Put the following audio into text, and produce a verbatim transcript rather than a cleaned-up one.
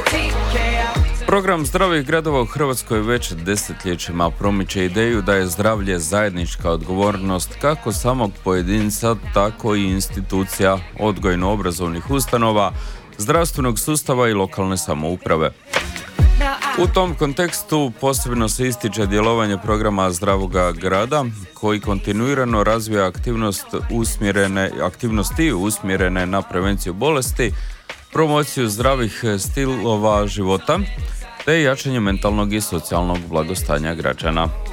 Program zdravih gradova u Hrvatskoj već desetljećima promiče ideju da je zdravlje zajednička odgovornost kako samog pojedinca, tako i institucija, odgojno-obrazovnih ustanova, zdravstvenog sustava i lokalne samouprave. U tom kontekstu posebno se ističe djelovanje programa Zdravoga grada koji kontinuirano razvija aktivnost usmjerene, aktivnosti usmjerene na prevenciju bolesti, promociju zdravih stilova života te jačanje mentalnog i socijalnog blagostanja građana.